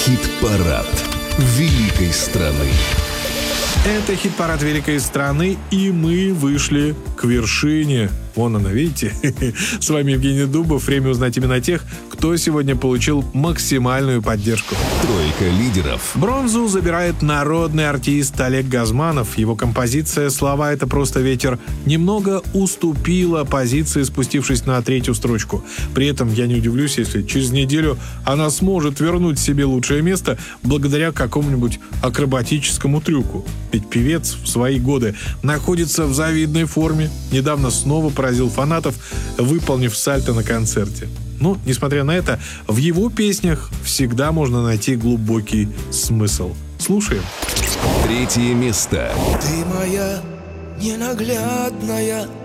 Хит-парад великой страны. Это хит-парад великой страны, и мы вышли к вершине. Вон она, видите? С вами Евгений Дубов. Время узнать именно тех, кто сегодня получил максимальную поддержку. Тройка лидеров. Бронзу забирает народный артист Олег Газманов. Его композиция «Слова — это просто ветер» немного уступила позиции, спустившись на 3-ю строчку. При этом я не удивлюсь, если через неделю она сможет вернуть себе лучшее место благодаря какому-нибудь акробатическому трюку. Ведь певец в свои годы находится в завидной форме. Недавно снова поразил фанатов, выполнив сальто на концерте. Но, несмотря на это, в его песнях всегда можно найти глубокий смысл. Слушаем. 3-е место. Ты моя ненаглядная